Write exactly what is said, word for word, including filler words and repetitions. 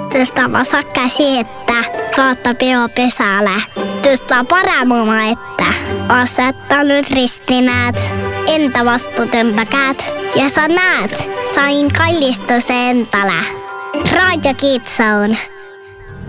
Tästä vasa käsi, että kautta peo pesälle. Tästä paramuma, että asettanut ristinäät, entä vastuutempäkäät. Ja sä näet, sain kallistus entälä. Radio Kitsoon.